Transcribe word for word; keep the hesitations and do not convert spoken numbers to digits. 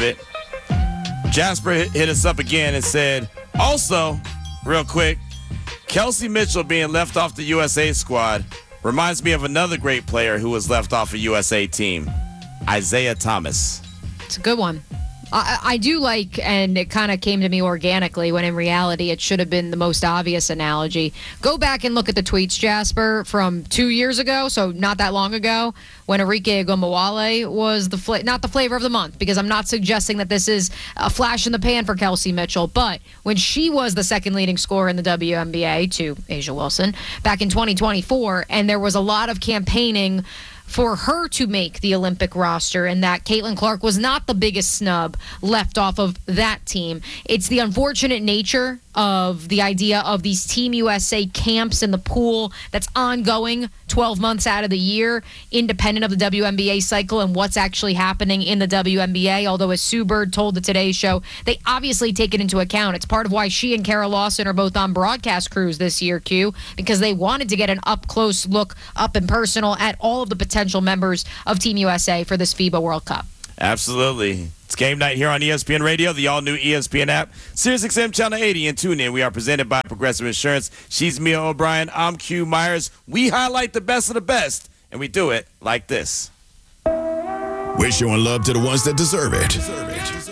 it. Jasper hit us up again and said, also, real quick, Kelsey Mitchell being left off the U S A squad reminds me of another great player who was left off a U S A team, Isaiah Thomas. It's a good one. I, I do like, and it kind of came to me organically when in reality it should have been the most obvious analogy. Go back and look at the tweets, Jasper, from two years ago, so not that long ago, when Enrique Ogunbowale was the fla- not the flavor of the month, because I'm not suggesting that this is a flash in the pan for Kelsey Mitchell, but when she was the second leading scorer in the W N B A to A'ja Wilson back in twenty twenty-four, and there was a lot of campaigning for her to make the Olympic roster, and that Caitlin Clark was not the biggest snub left off of that team. It's the unfortunate nature of the idea of these Team U S A camps in the pool that's ongoing twelve months out of the year, independent of the W N B A cycle and what's actually happening in the W N B A. Although, as Sue Bird told the Today Show, they obviously take it into account. It's part of why she and Kara Lawson are both on broadcast crews this year, Q, because they wanted to get an up-close look, up and personal, at all of the potential members of Team U S A for this FIBA World Cup. Absolutely. It's game night here on E S P N Radio, the all-new E S P N app, SiriusXM Channel eighty, and tune in. We are presented by Progressive Insurance. She's Mia O'Brien. I'm Q Myers. We highlight the best of the best, and we do it like this. We're showing love to the ones that deserve it.